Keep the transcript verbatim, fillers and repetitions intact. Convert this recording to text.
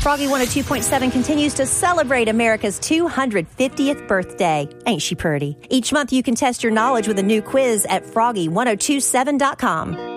Froggy one oh two point seven continues to celebrate America's two hundred fiftieth birthday. Ain't she pretty? Each month you can test your knowledge with a new quiz at froggy ten twenty-seven dot com.